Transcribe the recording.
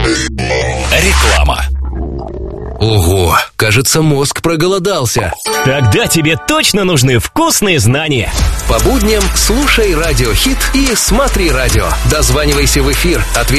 Реклама. Ого, кажется, мозг проголодался. Тогда тебе точно нужны вкусные знания. По будням слушай Радиохит и смотри радио. Дозванивайся в эфир,